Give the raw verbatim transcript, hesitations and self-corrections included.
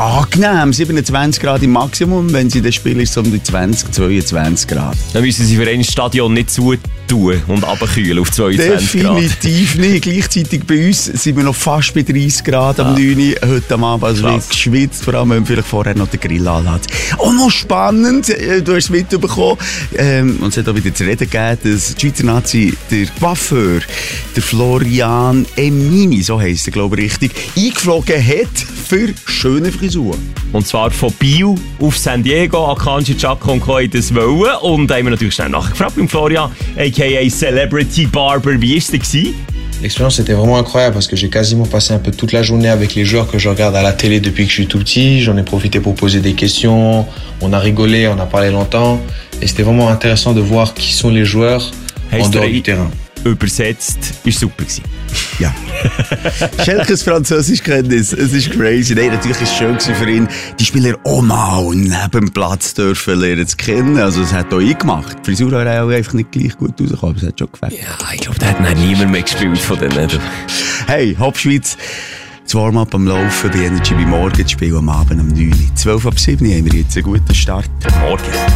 angenehm. siebenundzwanzig Grad im Maximum. Wenn sie das spielen, ist es um die zwanzig, zweiundzwanzig Grad. Dann müssen sie für ein Stadion nicht zutun und runterkühlen auf zweiundzwanzig Grad. Definitiv nicht. Gleichzeitig bei uns sind wir noch fast bei dreißig Grad am Ah. neun Uhr heute am Abend. Also wird geschwitzt, vor allem wenn man vielleicht vorher noch den Grill anlässt. Auch noch spannend, du hast es mitbekommen, ähm, und es hat auch wieder zu reden gegeben, dass die Schweizer Nazi, der Coiffeur, der Florian Emini, so heisst er, glaube ich, richtig, eingeflogen hat für schöne Frisuren. Und zwar von Biel auf San Diego. Akanji, Chaco und Co. haben das wollen. Und da haben wir natürlich schnell nachgefragt beim Florian, aka Celebrity Barber. Wie war es denn? L'expérience était vraiment incroyable parce que j'ai quasiment passé un peu toute la journée avec les joueurs que je regarde à la télé depuis que je suis tout petit. J'en ai profité pour poser des questions. On a rigolé, on a parlé longtemps. Et c'était vraiment intéressant de voir qui sont les joueurs en dehors du terrain. Übersetzt, war super gewesen. Ja. Schelkes Französischkenntnis, es ist crazy. Nein, natürlich war es schön für ihn, die Spieler auch mal neben dem Platz dürfen lernen zu kennen. Also es hat auch eingemacht. Die Frisur hat auch einfach nicht gleich gut rausgekommen, aber es hat schon gefällt. Ja, ich glaube, da hat noch niemand mehr gespielt von denen. Hey, Hauptschweiz, das Warm-up am Laufen bei Energy bei Morgen, das Spiel am Abend um neun Uhr. zwölf ab sieben Uhr haben wir jetzt einen guten Start. Morgen.